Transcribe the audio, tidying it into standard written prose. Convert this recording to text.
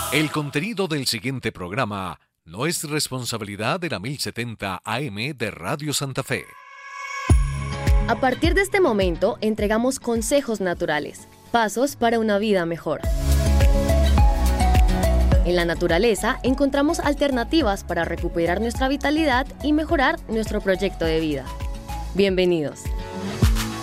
El contenido del siguiente programa no es responsabilidad de la 1070 AM de Radio Santa Fe. A partir de este momento, entregamos consejos naturales, pasos para una vida mejor. En la naturaleza encontramos alternativas para recuperar nuestra vitalidad y mejorar nuestro proyecto de vida. Bienvenidos.